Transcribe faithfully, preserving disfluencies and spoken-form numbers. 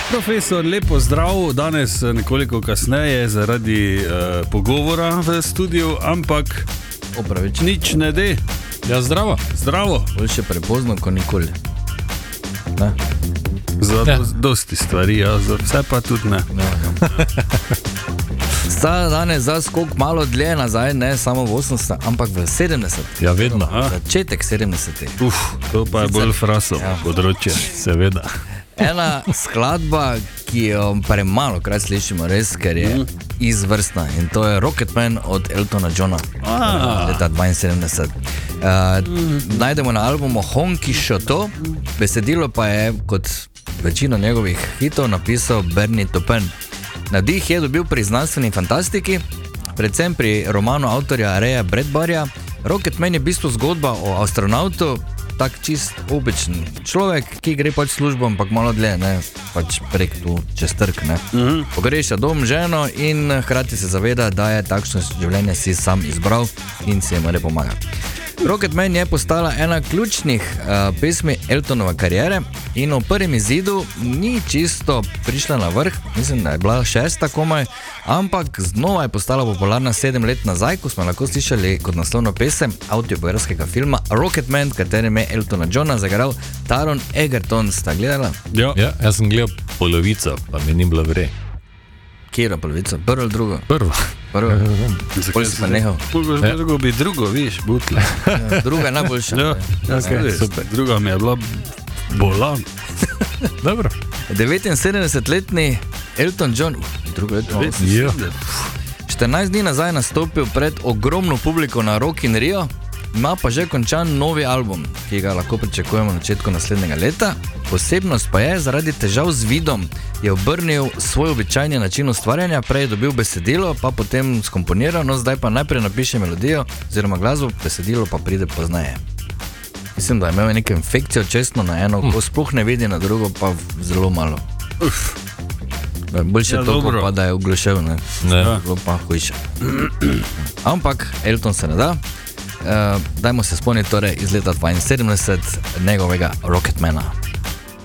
Profesor, lepo zdrav, danes nekoliko kasneje zaradi uh, pogovora v studiu, ampak Opravič. nič ne de. Ja, zdravo. Zdravo. Boljše prepozno, kot nikoli. Ne? Za Ja. do, dosti stvari, ja, za vse pa tudi ne. Sta danes za skok malo dlje nazaj, ne samo v osemdeseta, ampak v sedemdeseta. Ja, vedno. A? Začetek sedemdesetih. Uf, to pa je bolj fraso Ja. področje. Seveda. Ena skladba, ki jo premalo krat slišimo, res, ker je izvrstna, in to je Rocketman od Eltona Johna, A. leta dvainsedemdeset. Uh, najdemo na albumu Honky Shoto, besedilo pa je, kot večino njegovih hitov, napisal Bernie Taupin. Navdih je dobil pri znanstveni fantastiki, predvsem pri romanu avtorja Raya Bradburyja. Rocketman je v bistvu zgodba o astronautu, tak čist običen človek, ki gre pač službo, ampak malo dlje, ne, pač prek tu čez trg, ne. Mhm. Pogreša dom, ženo in hkrati se zaveda, da je takšno življenje si sam izbral in si je mora pomagati. Rocketman je postala ena ključnih uh, pesmi Eltonove kariere in v prvem izidu ni čisto prišla na vrh, mislim, da je bila šesta komaj, ampak znova je postala popularna sedem let nazaj, ko smo lahko slišali kot naslovno pesem avtobiografskega filma Rocketman, v katerem je Eltona Johna zagral Taron Egerton. Sta gledala? Ja. Ja, jaz sem gledal polovico, pa mi ni bilo vre. Kjero polovico? Prvo ali drugo? Prvo. Prvo. Bolj si pa nehal. Ja. Drugo bi drugo, viš, butle. Ja, druga je najboljša. Ja, ja, Okay, okay, super. Druga mi je bila bolan. Dobro. devetinsedemdesetletni Elton John, drugo leto, Ja. štirinajst dni nazaj nastopil pred ogromno publiko na Rock in Rio, ima pa že končan novi album, ki ga lahko pričakujemo na začetku naslednjega leta. Posebnost pa je, zaradi težav z vidom je obrnil svoj običajni način ustvarjanja, prej je dobil besedilo, pa potem skomponiral, no zdaj pa najprej napiše melodijo oziroma glasbo, besedilo pa pride pozneje. Mislim, da je imel neko infekcijo čestno na eno, ko sploh ne vidi, na drugo pa zelo malo. Uf. Boljše Ja, to, dobro. pa da je uglašel, ne. Ne. Bilo pa hujše. Ampak Elton se ne da. Uh, dajmo se spomniti torej iz leta dvainsedemdeset njegovega Rocketmana.